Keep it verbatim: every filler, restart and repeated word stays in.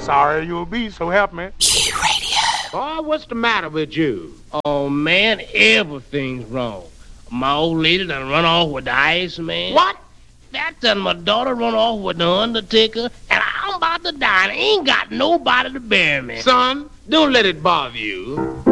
Sorry you'll be, so help me. Q Radio. Boy, what's the matter with you? Oh, man, everything's wrong. My old lady done run off with the ice man. What? That done my daughter run off with the undertaker, and I'm about to die and ain't got nobody to bury me. Son, don't let it bother you.